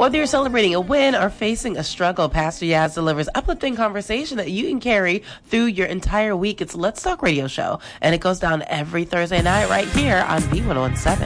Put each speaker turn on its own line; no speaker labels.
Whether you're celebrating a win or facing a struggle, Pastor Yaz delivers uplifting conversation that you can carry through your entire week. It's Let's Talk Radio Show, and it goes down every Thursday night right here on B117.